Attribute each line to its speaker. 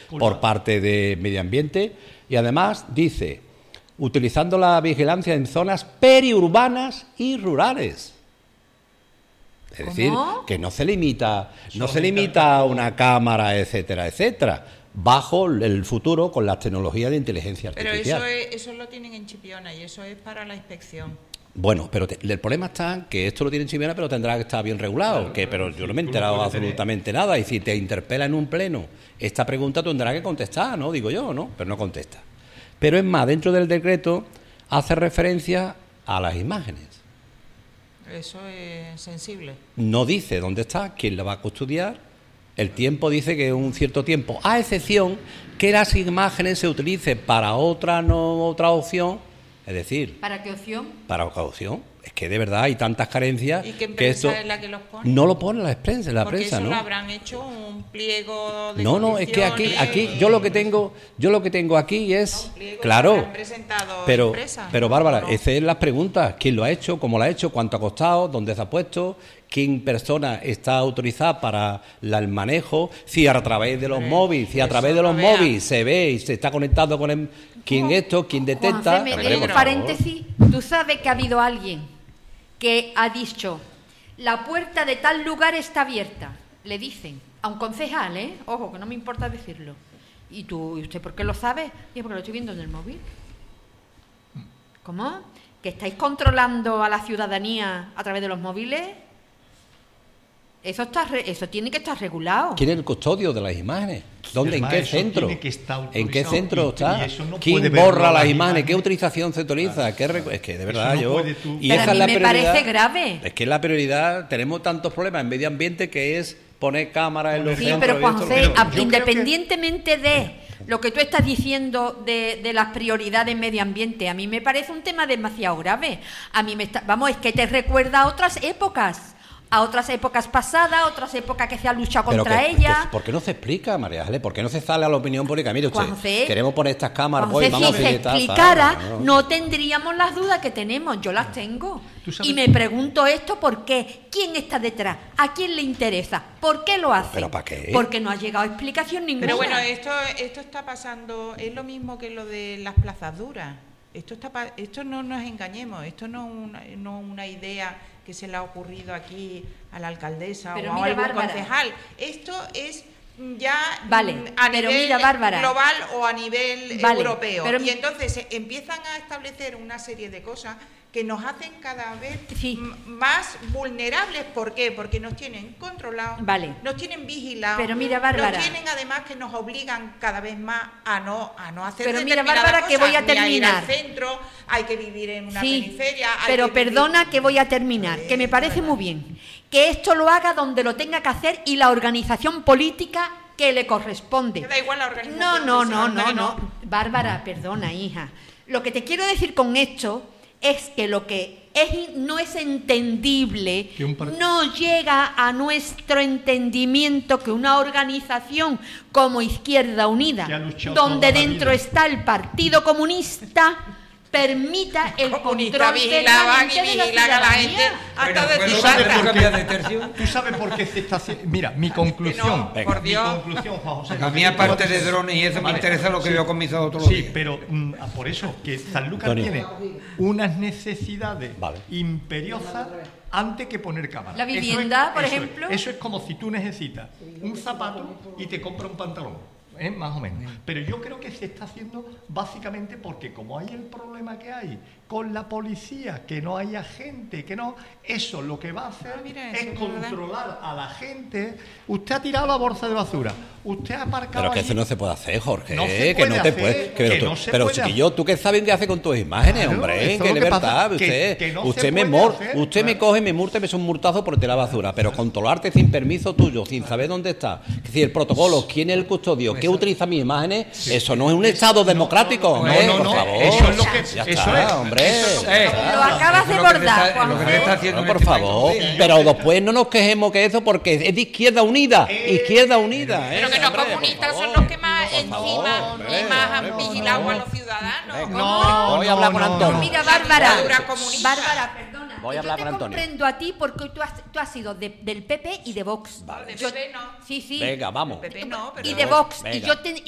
Speaker 1: por parte de Medio Ambiente, y además dice, utilizando la vigilancia en zonas periurbanas y rurales. Es decir, que no se limita a una cámara, etcétera, etcétera, bajo el futuro con las tecnologías de inteligencia artificial.
Speaker 2: Pero eso lo tienen en Chipiona y eso es para la inspección.
Speaker 1: Bueno, pero el problema está que esto lo tiene en Chipiona, pero tendrá que estar bien regulado. Pero yo no me he enterado absolutamente nada. Y si te interpela en un pleno esta pregunta, tendrá que contestar, ¿no? Digo yo, ¿no? Pero no contesta. Pero es más, dentro del decreto hace referencia a las imágenes.
Speaker 2: Eso es sensible.
Speaker 1: No dice dónde está, quién la va a custodiar. El tiempo dice que es un cierto tiempo, a excepción que las imágenes se utilicen para otra opción. Es decir...
Speaker 3: ¿Para qué opción?
Speaker 1: Para otra opción. Es que de verdad hay tantas carencias.
Speaker 2: ¿Y qué empresa es la que los pone?
Speaker 1: No lo pone la prensa,
Speaker 2: Porque
Speaker 1: prensa,
Speaker 2: eso
Speaker 1: ¿no?
Speaker 2: lo habrán hecho un pliego de
Speaker 1: No, es que aquí yo lo que tengo aquí es claro. Pero Bárbara, esas son las preguntas. ¿Quién lo ha hecho? ¿Cómo lo ha hecho? ¿Cuánto ha costado? ¿Dónde se ha puesto? ¿Quién persona está autorizada para el manejo? Si a través de los móviles, se ve y se está conectado con quién quién detecta.
Speaker 3: Un paréntesis, tú sabes que ha habido alguien que ha dicho la puerta de tal lugar está abierta, le dicen a un concejal, ojo, que no me importa decirlo. ¿Y usted por qué lo sabe? Y porque lo estoy viendo en el móvil. ¿Cómo? ¿Que estáis controlando a la ciudadanía a través de los móviles? Eso tiene que estar regulado.
Speaker 1: ¿Quién es el custodio de las imágenes? ¿Dónde? ¿En qué centro? ¿En qué centro está? ¿Quién borra las imágenes? ¿Qué utilización se autoriza? Es que de verdad
Speaker 3: Pero a mí me parece grave.
Speaker 1: Es que es la prioridad. Tenemos tantos problemas en medio ambiente que es poner cámaras en los centros.
Speaker 3: Sí, pero Juan José, independientemente de lo que tú estás diciendo de las prioridades en medio ambiente, a mí me parece un tema demasiado grave. A mí es que te recuerda a otras épocas pasadas, otras épocas que se ha luchado contra ellas.
Speaker 1: ¿Por qué no se explica, María Ángeles? ¿Por qué no se sale a la opinión pública? Mire usted,
Speaker 3: Juanfe,
Speaker 1: queremos poner estas cámaras,
Speaker 3: vamos si se explicara, no tendríamos las dudas que tenemos. Yo las tengo. Y me pregunto esto, ¿por qué? ¿Quién está detrás? ¿A quién le interesa? ¿Por qué lo hace?
Speaker 1: ¿Pero para qué?
Speaker 3: Porque no ha llegado explicación ninguna.
Speaker 2: Pero bueno, esto está pasando, es lo mismo que lo de las plazas duras. Esto no nos engañemos, esto no es una idea que se le ha ocurrido aquí a la alcaldesa o a algún concejal. Esto es ya a nivel global o a nivel europeo. Y entonces empiezan a establecer una serie de cosas que nos hacen cada vez más vulnerables. ¿Por qué? Porque nos tienen controlados, nos tienen vigilados, nos tienen además que nos obligan cada vez más a no hacer determinadas cosas.
Speaker 3: Que voy a terminar.
Speaker 2: Ni a ir al centro, hay que vivir en una periferia.
Speaker 3: Que voy a terminar, que me parece muy bien que esto lo haga donde lo tenga que hacer y la organización política que le corresponde.
Speaker 2: Da igual la organización.
Speaker 3: No. Bárbara, perdona, hija. Lo que te quiero decir con esto es que lo que no es entendible, no llega a nuestro entendimiento que una organización como Izquierda Unida, donde dentro está el Partido Comunista, permita el control permanente de la ciudadanía.
Speaker 4: ¿Tú sabes por qué se está haciendo? Mira, mi conclusión.
Speaker 2: Por Dios.
Speaker 4: Mi conclusión, Juan José.
Speaker 5: A mí, aparte de drones y eso, me interesa lo que veo con mis ojos todos los días.
Speaker 4: Sí, pero por eso, que Sanlúcar tiene unas necesidades imperiosas antes que poner cámaras.
Speaker 3: La vivienda, por ejemplo.
Speaker 4: Eso es como si tú necesitas un zapato y te compras un pantalón. Más o menos. Pero yo creo que se está haciendo básicamente porque como hay el problema que hay con la policía, que no haya gente, eso lo que va a hacer es controlar a la gente. Usted ha tirado la bolsa de basura, usted ha aparcado.
Speaker 1: Pero que eso no se puede hacer, Jorge.
Speaker 4: No se puede hacer.
Speaker 1: Pero chiquillo, ¿tú qué sabes qué hace con tus imágenes, hombre? Que de verdad, usted me coge, me multa y me son multazo por tirar la basura. Pero controlarte sin permiso tuyo, sin saber dónde está. Es decir, el protocolo, quién es el custodio, qué utiliza mis imágenes, eso no es un Estado democrático, hombre, por favor.
Speaker 4: Eso es lo que
Speaker 1: ya está, hombre.
Speaker 3: Lo acabas de bordar, Juan.
Speaker 1: Por favor. Pero después no nos quejemos que eso porque es de Izquierda Unida. Izquierda Unida.
Speaker 2: Pero que los comunistas son los que más encima y más han vigilado a los ciudadanos.
Speaker 1: No, voy a hablar con Antonio.
Speaker 3: Mira, Bárbara, perdona.
Speaker 1: Voy a hablar con Antonio.
Speaker 3: Yo te comprendo a ti porque tú has sido del PP y de Vox.
Speaker 2: Vale. De PP no.
Speaker 3: Sí.
Speaker 1: Venga, vamos.
Speaker 2: PP no, pero
Speaker 3: y de Vox.
Speaker 1: Venga.
Speaker 3: Y yo